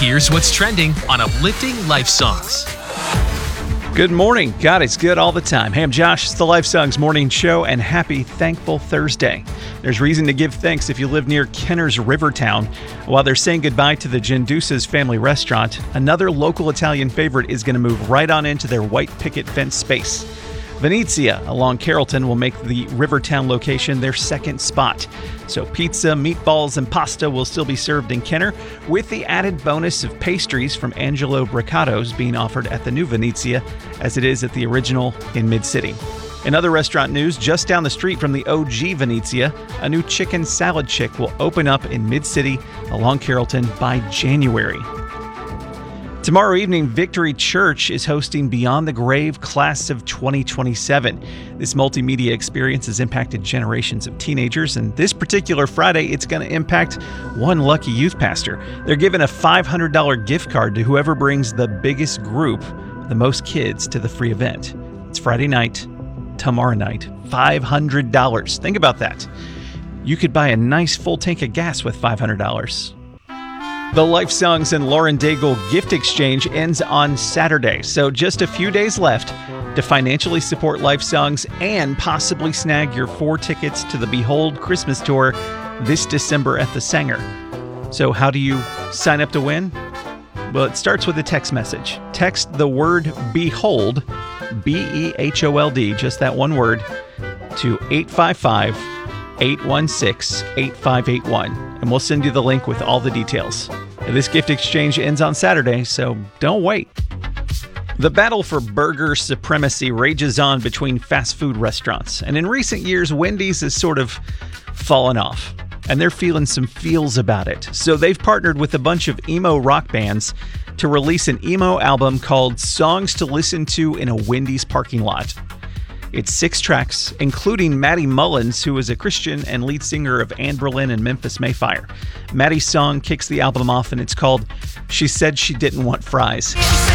Here's what's trending on Uplifting Life Songs. Good morning. God is good all the time. Hey, I'm Josh. It's the Life Songs Morning Show, and happy Thankful Thursday. There's reason to give thanks if you live near Kenner's Rivertown. While they're saying goodbye to the Gendusa's family restaurant, another local Italian favorite is going to move right on into their white picket fence space. Venezia along Carrollton will make the Rivertown location their second spot. So pizza, meatballs, and pasta will still be served in Kenner, with the added bonus of pastries from Angelo Bricato's being offered at the new Venezia, as it is at the original in Mid-City. In other restaurant news, just down the street from the OG Venezia, a new chicken salad chick will open up in Mid-City along Carrollton by January. Tomorrow evening, Victory Church is hosting Beyond the Grave Class of 2027. This multimedia experience has impacted generations of teenagers, and this particular Friday, it's going to impact one lucky youth pastor. They're giving a $500 gift card to whoever brings the biggest group, the most kids, to the free event. It's Friday night, tomorrow night, $500. Think about that. You could buy a nice full tank of gas with $500. The Life Songs and Lauren Daigle gift exchange ends on Saturday, so just a few days left to financially support Life Songs and possibly snag your 4 tickets to the Behold Christmas Tour this December at the Sanger. So how do you sign up to win? Well, it starts with a text message. Text the word BEHOLD, BEHOLD, just that one word, to 855-816-8581, and we'll send you the link with all the details. This gift exchange ends on Saturday, so don't wait. The battle for burger supremacy rages on between fast food restaurants, and in recent years, Wendy's has sort of fallen off, and they're feeling some feels about it. So they've partnered with a bunch of emo rock bands to release an emo album called Songs to Listen to in a Wendy's Parking Lot. It's 6 tracks, including Maddie Mullins, who is a Christian and lead singer of Anne Boleyn and Memphis Mayfire. Maddie's song kicks the album off, and it's called She Said She Didn't Want Fries.